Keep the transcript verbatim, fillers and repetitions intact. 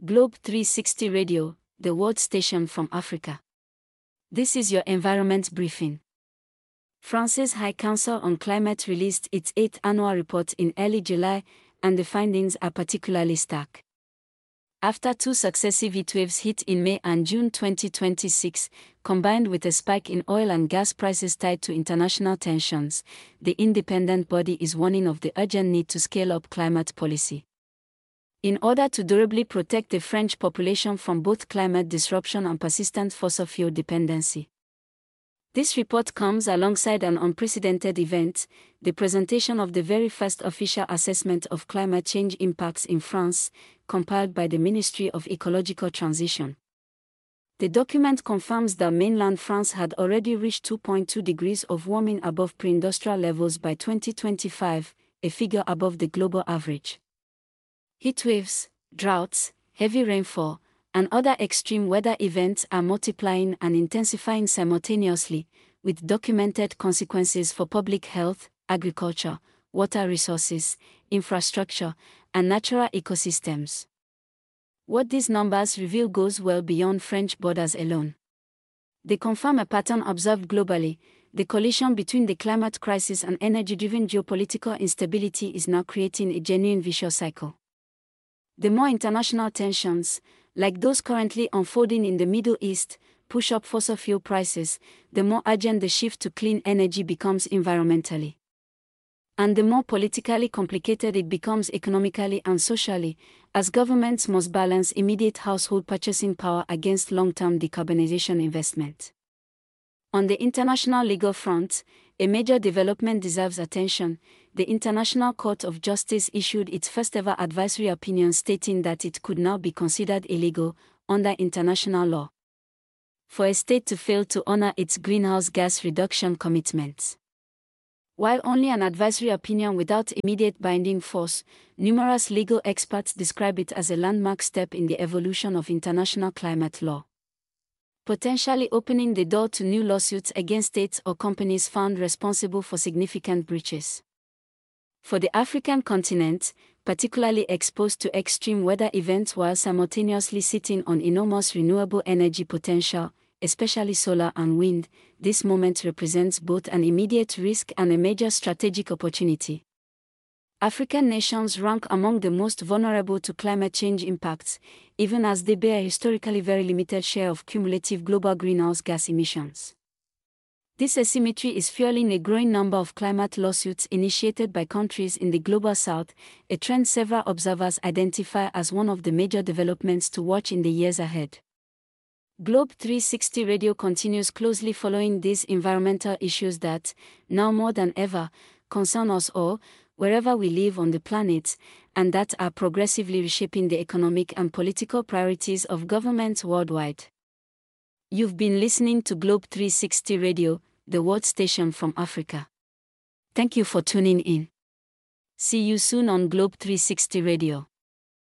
Globe three sixty Radio, the world station from Africa. This is your environment briefing. France's High Council on Climate released its eighth annual report in early July, and the findings are particularly stark. After two successive heatwaves hit in May and June twenty twenty-six, combined with a spike in oil and gas prices tied to international tensions, the independent body is warning of the urgent need to scale up climate policy. In order to durably protect the French population from both climate disruption and persistent fossil fuel dependency. This report comes alongside an unprecedented event, the presentation of the very first official assessment of climate change impacts in France, compiled by the Ministry of Ecological Transition. The document confirms that mainland France had already reached two point two degrees of warming above pre-industrial levels by twenty twenty-five, a figure above the global average. Heatwaves, droughts, heavy rainfall, and other extreme weather events are multiplying and intensifying simultaneously, with documented consequences for public health, agriculture, water resources, infrastructure, and natural ecosystems. What these numbers reveal goes well beyond French borders alone. They confirm a pattern observed globally. The collision between the climate crisis and energy-driven geopolitical instability is now creating a genuine vicious cycle. The more international tensions, like those currently unfolding in the Middle East, push up fossil fuel prices, the more urgent the shift to clean energy becomes environmentally. And the more politically complicated it becomes economically and socially, as governments must balance immediate household purchasing power against long-term decarbonization investment. On the international legal front, a major development deserves attention. The International Court of Justice issued its first-ever advisory opinion stating that it could now be considered illegal, under international law, for a state to fail to honor its greenhouse gas reduction commitments. While only an advisory opinion without immediate binding force, numerous legal experts describe it as a landmark step in the evolution of international climate law, potentially opening the door to new lawsuits against states or companies found responsible for significant breaches. For the African continent, particularly exposed to extreme weather events while simultaneously sitting on enormous renewable energy potential, especially solar and wind, this moment represents both an immediate risk and a major strategic opportunity. African nations rank among the most vulnerable to climate change impacts, even as they bear a historically very limited share of cumulative global greenhouse gas emissions. This asymmetry is fueling a growing number of climate lawsuits initiated by countries in the Global South, a trend several observers identify as one of the major developments to watch in the years ahead. Globe three sixty Radio continues closely following these environmental issues that, now more than ever, concern us all, wherever we live on the planet, and that are progressively reshaping the economic and political priorities of governments worldwide. You've been listening to Globe three sixty Radio, the world station from Africa. Thank you for tuning in. See you soon on Globe three sixty Radio.